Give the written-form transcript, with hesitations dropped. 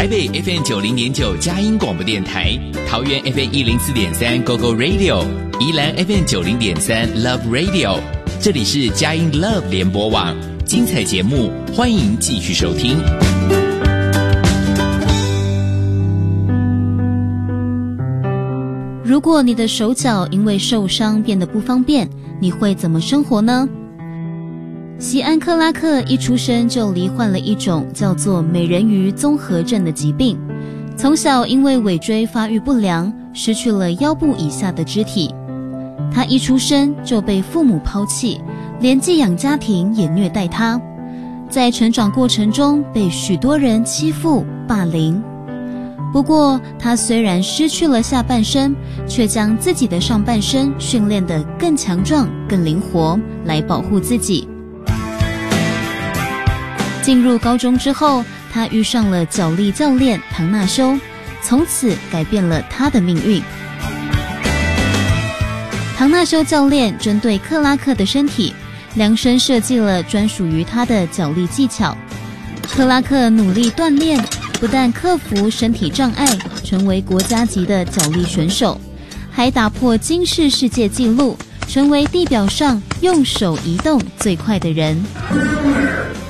台北 FM90.9 佳音广播电台，桃园 FM104.3 GoGo Radio， 宜兰 FM90.3 Love Radio， 这里是佳音 Love 联播网，精彩节目欢迎继续收听。 如果你的手脚因为受伤变得不方便，你会怎么生活呢？席安克拉克一出生就罹患了一种叫做美人鱼综合症的疾病，从小因为尾椎发育不良，失去了腰部以下的肢体。他一出生就被父母抛弃，连寄养家庭也虐待他，在成长过程中被许多人欺负霸凌。不过他虽然失去了下半身，却将自己的上半身训练得更强壮更灵活，来保护自己。进入高中之后，他遇上了角力教练唐纳修，从此改变了他的命运。唐纳修教练针对克拉克的身体量身设计了专属于他的角力技巧。克拉克努力锻炼，不但克服身体障碍，成为国家级的角力选手，还打破金氏世界纪录，成为地表上用手移动最快的人。